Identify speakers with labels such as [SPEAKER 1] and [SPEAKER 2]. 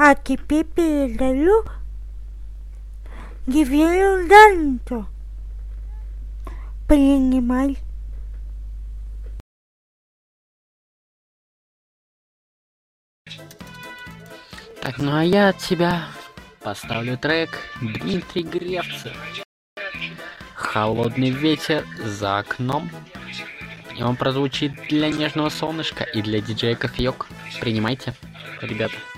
[SPEAKER 1] А теперь передаю Гиверу Данту. Принимай.
[SPEAKER 2] Так, ну а я от тебя поставлю трек Дмитрий Гревцев. «Холодный ветер за окном». И он прозвучит для нежного солнышка и для диджея Кофеёк. Принимайте, ребята.